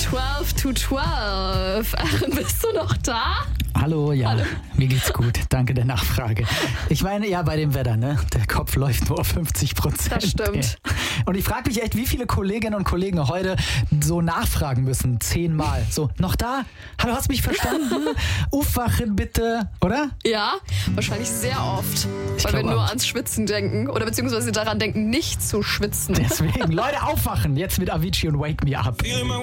12 to 12. Ach, bist du noch da? Hallo, ja, Hallo. Mir geht's gut. Danke der Nachfrage. Ich meine, ja, bei dem Wetter, ne? Der Kopf läuft nur auf 50%. Das stimmt. Und ich frage mich echt, wie viele Kolleginnen und Kollegen heute so nachfragen müssen. 10-mal. So, noch da? Hallo, hast du mich verstanden? Aufwachen bitte, oder? Ja, wahrscheinlich sehr oft. Weil wir glaub nur auch. ans Schwitzen denken. Oder beziehungsweise daran denken, nicht zu schwitzen. Deswegen, Leute, aufwachen. Jetzt mit Avicii und Wake Me Up.